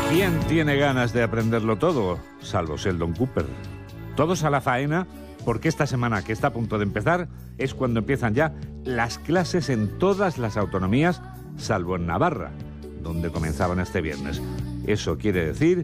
¿Quién tiene ganas de aprenderlo todo? Salvo Sheldon Cooper. Todos a la faena, porque esta semana que está a punto de empezar es cuando empiezan ya las clases en todas las autonomías, salvo en Navarra, donde comenzaban este viernes. Eso quiere decir